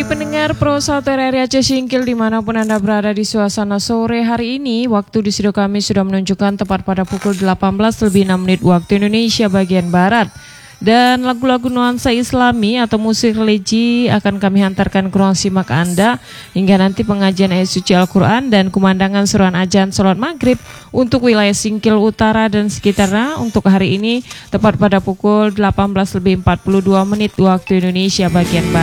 Baik pendengar Pro 1 RRI Aceh Singkil dimanapun Anda berada di suasana sore hari ini, waktu di studio kami sudah menunjukkan tepat pada pukul 18:06 waktu Indonesia bagian Barat. Dan lagu-lagu nuansa Islami atau musik religi akan kami hantarkan ke ruang simak Anda hingga nanti pengajian ayat suci Al-Quran dan kumandangan seruan azan sholat maghrib untuk wilayah Singkil Utara dan sekitarnya untuk hari ini tepat pada pukul 18:42 waktu Indonesia bagian Barat.